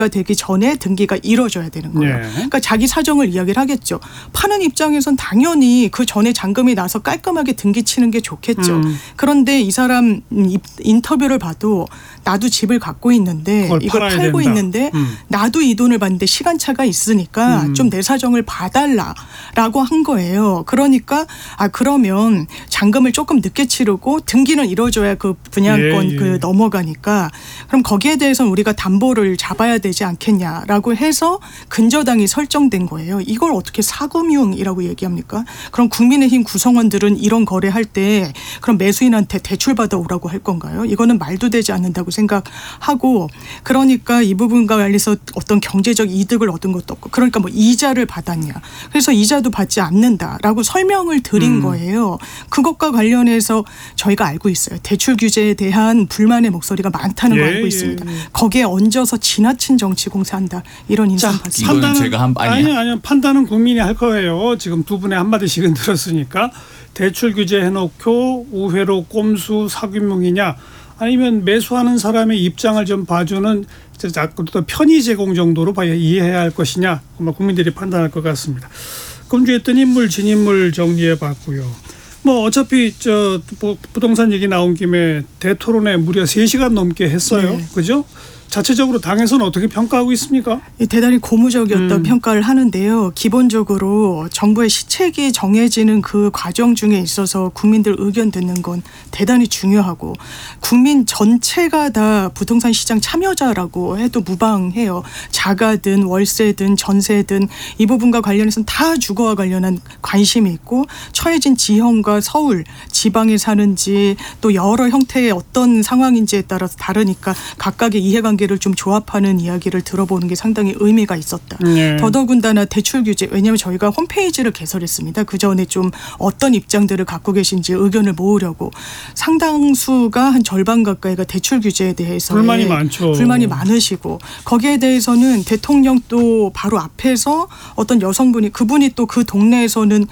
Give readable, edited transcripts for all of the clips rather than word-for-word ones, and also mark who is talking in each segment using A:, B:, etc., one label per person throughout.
A: 되기 전에 등기가 이루어져야 되는 거예요.
B: 네.
A: 그러니까 자기 사정을 이야기를 하겠죠. 파는 입장에선 당연히 그 전에 잔금이 나서 깔끔하게 등기 치는 게 좋겠죠. 그런데 이 사람 인터뷰를 봐도 나도 집을 갖고 있는데 이걸 팔고
B: 된다.
A: 있는데 나도 이 돈을 받는데 시간차가 있으니까 좀 내 사정을 봐달라라고 한 거예요. 그러니까 그러면 잔금을 조금 늦게 치르고 등기는 이루어져야 그 분양권 그 넘어가니까 그럼 거기에 대해서는 우리가 담보를 잡아야 되지 않겠냐라고 해서 근저당이 설정된 거예요. 이걸 어떻게 사금융이라고 얘기합니까? 그럼 국민의힘 구성원들은 이런 거래할 때 그럼 매수인한테 대출 받아오라고 할 건가요? 이거는 말도 되지 않는다고 생각하고 그러니까 이 부분과 관련해서 어떤 경제적 이득을 얻은 것도 없고 그러니까 뭐 이자를 받았냐. 그래서 이자도 받지 않는다라고 설명을 드린 거예요. 그것과 관련해서 저희가 알고 있어요. 대출 규제에 대한 불만의 목소리가 많다는 걸 알고 있습니다. 거기에 얹어서 지나친 정치 공세한다. 이런 인상 받습니다.
B: 판단은
C: 제가
B: 아니요. 판단은 국민이 할 거예요. 지금 두 분의 한마디씩은 들었으니까 대출 규제 해놓고 우회로 꼼수 사금융이냐 아니면 매수하는 사람의 입장을 좀 봐주는 또 편의 제공 정도로 이해해야 할 것이냐 아마 국민들이 판단할 것 같습니다. 금주했던 인물 진인물 정리해봤고요. 뭐 어차피 부동산 얘기 나온 김에 대토론회 무려 3시간 넘게 했어요. 네. 그죠? 자체적으로 당에서는 어떻게 평가하고 있습니까?
A: 대단히 고무적이었다고 평가를 하는데요. 기본적으로 정부의 시책이 정해지는 그 과정 중에 있어서 국민들 의견 듣는 건 대단히 중요하고 국민 전체가 다 부동산 시장 참여자라고 해도 무방해요. 자가든 월세든 전세든 이 부분과 관련해서는 다 주거와 관련한 관심이 있고 처해진 지형과 서울, 지방에 사는지 또 여러 형태의 어떤 상황인지에 따라서 다르니까 각각의 이해관계 를 좀 조합하는 이야기를 들어보는 게 상당히 의미가 있었다. 더더군다나 대출 규제 왜냐하면 저희가 홈페이지를 개설했습니다. 그 전에 좀 어떤 입장들을 갖고 계신지 의견을 모으려고 상당수가 한 절반 가까이가 대출 규제에 대해서
B: 불만이 많죠.
A: 불만이 많으시고 거기에 대해서는 대통령 또 바로 앞에서 어떤 여성분이 그분이 또 그 동네에서는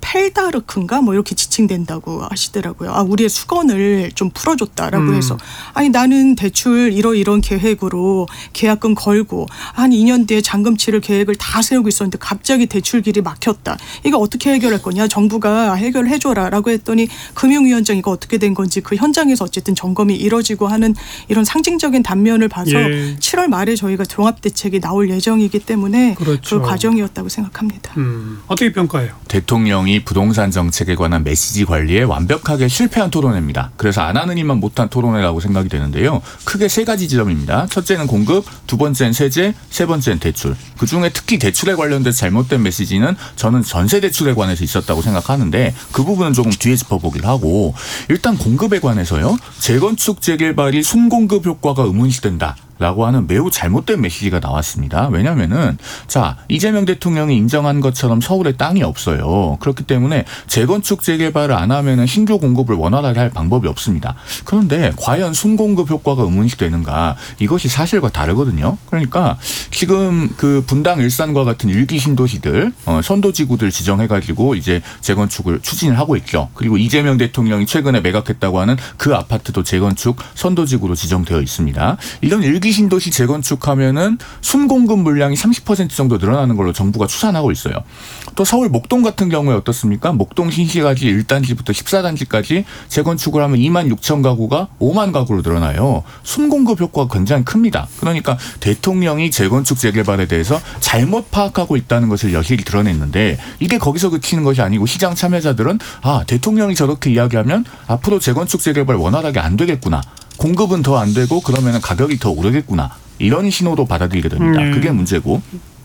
A: 펠다르크인가 뭐 이렇게 지칭된다고 하시더라고요. 우리의 수건을 좀 풀어줬다라고 해서 아니 나는 대출 이런 계획으로 계약금 걸고 한 2년 뒤에 잔금 치를 계획을 다 세우고 있었는데 갑자기 대출길이 막혔다. 이거 어떻게 해결할 거냐. 정부가 해결해줘라라고 했더니 금융위원장 이거 어떻게 된 건지 그 현장에서 어쨌든 점검이 이뤄지고 하는 이런 상징적인 단면을 봐서 7월 말에 저희가 종합대책이 나올 예정이기 때문에
B: 그렇죠.
A: 그 과정이었다고 생각합니다.
B: 어떻게 평가해요?
C: 대통령이 부동산 정책에 관한 메시지 관리에 완벽하게 실패한 토론회입니다. 그래서 안 하는 이만 못한 토론회라고 생각이 되는데요. 크게 3가지 지점입니다. 첫째는 공급, 두 번째는 세제, 세 번째는 대출. 그중에 특히 대출에 관련된 잘못된 메시지는 저는 전세 대출에 관해서 있었다고 생각하는데 그 부분은 조금 뒤에 짚어보기로 하고 일단 공급에 관해서요. 재건축 재개발이 순공급 효과가 의문시된다. 라고 하는 매우 잘못된 메시지가 나왔습니다. 왜냐하면은 이재명 대통령이 인정한 것처럼 서울에 땅이 없어요. 그렇기 때문에 재건축 재개발을 안 하면은 신규 공급을 원활하게 할 방법이 없습니다. 그런데 과연 순공급 효과가 의문시 되는가? 이것이 사실과 다르거든요. 그러니까 지금 그 분당 일산과 같은 일기 신도시들 선도지구들 지정해가지고 이제 재건축을 추진을 하고 있죠. 그리고 이재명 대통령이 최근에 매각했다고 하는 그 아파트도 재건축 선도지구로 지정되어 있습니다. 이런 일기 신도시 재건축하면은 순공급 물량이 30% 정도 늘어나는 걸로 정부가 추산하고 있어요. 또 서울 목동 같은 경우에 어떻습니까? 목동 신시가지 1단지부터 14단지까지 재건축을 하면 2만 6천 가구가 5만 가구로 늘어나요. 순공급 효과가 굉장히 큽니다. 그러니까 대통령이 재건축 재개발에 대해서 잘못 파악하고 있다는 것을 여실히 드러냈는데 이게 거기서 그치는 것이 아니고 시장 참여자들은 대통령이 저렇게 이야기하면 앞으로 재건축 재개발 원활하게 안 되겠구나. 공급은 더 안 되고 그러면 가격이 더 오르겠구나. 이런 신호도 받아들이게 됩니다. 그게 문제고.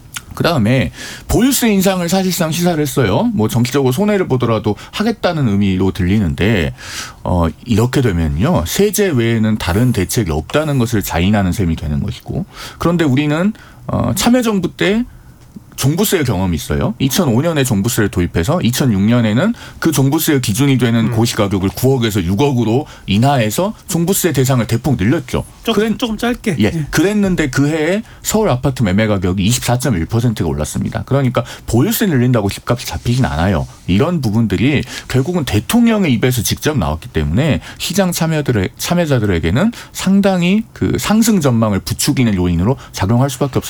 C: 그다음에 보유세 인상을 사실상 시사를 했어요. 뭐 정치적으로 손해를 보더라도 하겠다는 의미로 들리는데 이렇게 되면요. 세제 외에는 다른 대책이 없다는 것을 자인하는 셈이 되는 것이고 그런데 우리는 참여정부 때 종부세 경험이 있어요. 2005년에 종부세를 도입해서 2006년에는 그 종부세 기준이 되는 고시가격을 9억에서 6억으로 인하해서 종부세 대상을 대폭 늘렸죠.
B: 조금 짧게.
C: 예, 그랬는데 그 해에 서울 아파트 매매 가격이 24.1%가 올랐습니다. 그러니까 보유세 늘린다고 집값이 잡히진 않아요. 이런 부분들이 결국은 대통령의 입에서 직접 나왔기 때문에 시장 참여자들에게는 상당히 그 상승 전망을 부추기는 요인으로 작용할 수밖에 없어요.